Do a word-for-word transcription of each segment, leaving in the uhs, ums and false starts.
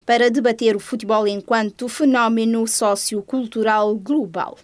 para debater o futebol enquanto fenómeno sociocultural global.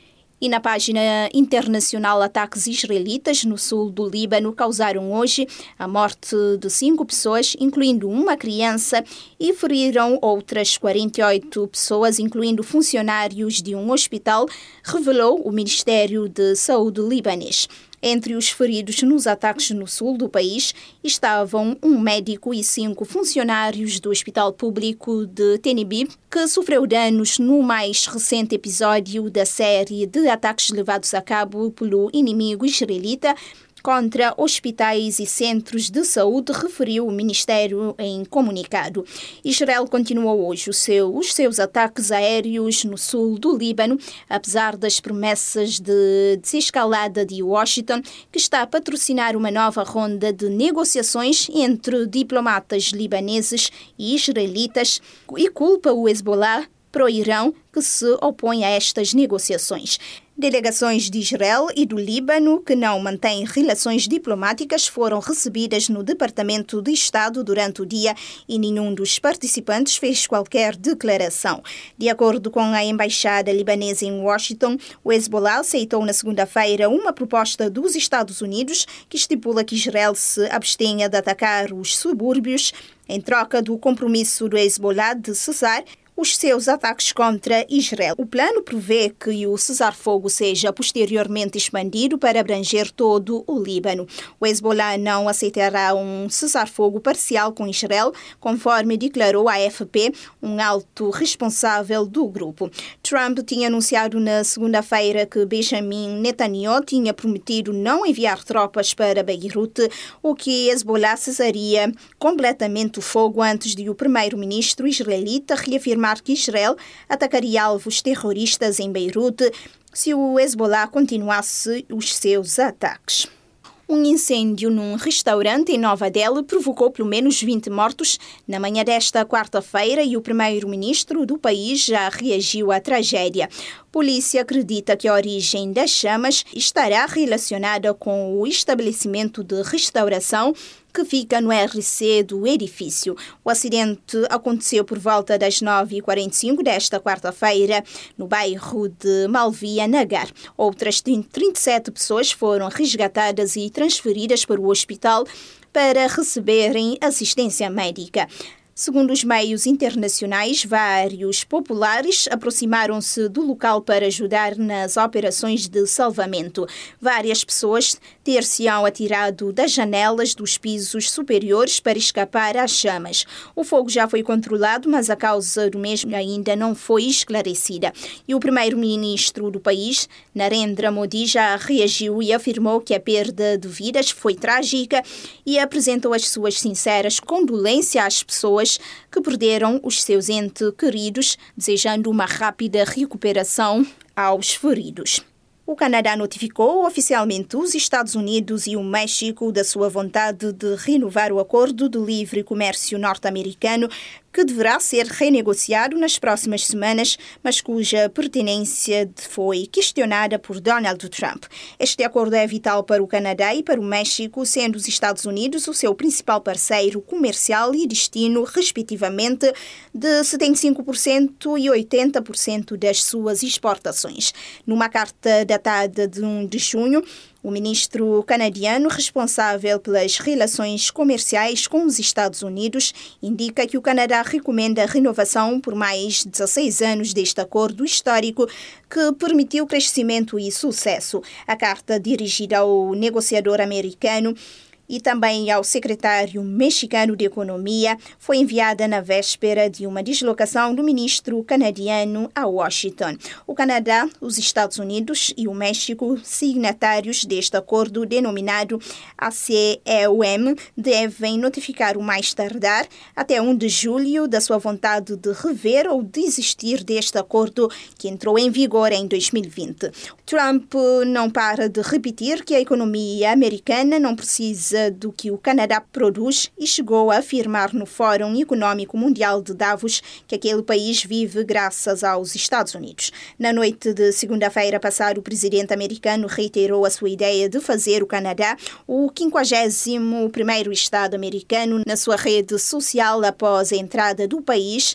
E na página internacional, ataques israelitas no sul do Líbano causaram hoje a morte de cinco pessoas, incluindo uma criança, e feriram outras quarenta e oito pessoas, incluindo funcionários de um hospital, revelou o Ministério de Saúde libanês. Entre os feridos nos ataques no sul do país estavam um médico e cinco funcionários do Hospital Público de Tel Aviv, que sofreu danos no mais recente episódio da série de ataques levados a cabo pelo inimigo israelita contra hospitais e centros de saúde, referiu o Ministério em comunicado. Israel continuou hoje o seu, os seus ataques aéreos no sul do Líbano, apesar das promessas de desescalada de Washington, que está a patrocinar uma nova ronda de negociações entre diplomatas libaneses e israelitas, e culpa o Hezbollah pro-Irão, que se opõe a estas negociações. Delegações de Israel e do Líbano, que não mantêm relações diplomáticas, foram recebidas no Departamento de Estado durante o dia e nenhum dos participantes fez qualquer declaração. De acordo com a Embaixada Libanesa em Washington, o Hezbollah aceitou na segunda-feira uma proposta dos Estados Unidos que estipula que Israel se abstenha de atacar os subúrbios em troca do compromisso do Hezbollah de cessar os seus ataques contra Israel. O plano prevê que o cessar-fogo seja posteriormente expandido para abranger todo o Líbano. O Hezbollah não aceitará um cessar-fogo parcial com Israel, conforme declarou a A F P, um alto responsável do grupo. Trump tinha anunciado na segunda-feira que Benjamin Netanyahu tinha prometido não enviar tropas para Beirute, o que Hezbollah cessaria completamente o fogo antes de o primeiro-ministro israelita reafirmar que Israel atacaria alvos terroristas em Beirute se o Hezbollah continuasse os seus ataques. Um incêndio num restaurante em Nova Delhi provocou pelo menos vinte mortos na manhã desta quarta-feira e o primeiro-ministro do país já reagiu à tragédia. A polícia acredita que a origem das chamas estará relacionada com o estabelecimento de restauração que fica no R C do edifício. O acidente aconteceu por volta das nove e quarenta e cinco desta quarta-feira, no bairro de Malvia Nagar. Outras trinta e sete pessoas foram resgatadas e transferidas para o hospital para receberem assistência médica. Segundo os meios internacionais, vários populares aproximaram-se do local para ajudar nas operações de salvamento. Várias pessoas ter-se-ão atirado das janelas dos pisos superiores para escapar às chamas. O fogo já foi controlado, mas a causa do mesmo ainda não foi esclarecida. E o primeiro-ministro do país, Narendra Modi, já reagiu e afirmou que a perda de vidas foi trágica e apresentou as suas sinceras condolências às pessoas que perderam os seus entes queridos, desejando uma rápida recuperação aos feridos. O Canadá notificou oficialmente os Estados Unidos e o México da sua vontade de renovar o Acordo de Livre Comércio norte-americano, que deverá ser renegociado nas próximas semanas, mas cuja pertinência foi questionada por Donald Trump. Este acordo é vital para o Canadá e para o México, sendo os Estados Unidos o seu principal parceiro comercial e destino, respectivamente, de setenta e cinco por cento e oitenta por cento das suas exportações. Numa carta datada de primeiro de junho, o ministro canadiano responsável pelas relações comerciais com os Estados Unidos indica que o Canadá recomenda a renovação por mais dezesseis anos deste acordo histórico que permitiu crescimento e sucesso. A carta dirigida ao negociador americano e também ao secretário mexicano de Economia foi enviada na véspera de uma deslocação do ministro canadiano a Washington. O Canadá, os Estados Unidos e o México, signatários deste acordo denominado A C E U M, devem notificar o mais tardar até primeiro de julho da sua vontade de rever ou desistir deste acordo que entrou em vigor em dois mil e vinte. Trump não para de repetir que a economia americana não precisa do que o Canadá produz e chegou a afirmar no Fórum Econômico Mundial de Davos que aquele país vive graças aos Estados Unidos. Na noite de segunda-feira passada, o presidente americano reiterou a sua ideia de fazer o Canadá o quinquagésimo primeiro estado americano na sua rede social após a entrada do país